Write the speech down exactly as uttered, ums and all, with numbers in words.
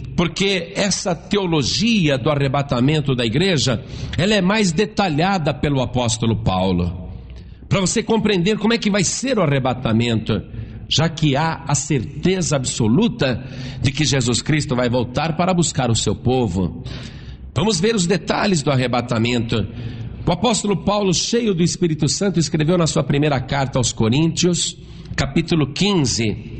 porque essa teologia do arrebatamento da igreja, ela é mais detalhada pelo apóstolo Paulo, para você compreender como é que vai ser o arrebatamento, já que há a certeza absoluta de que Jesus Cristo vai voltar para buscar o seu povo. Vamos ver os detalhes do arrebatamento. O apóstolo Paulo, cheio do Espírito Santo, escreveu na sua primeira carta aos Coríntios, capítulo quinze,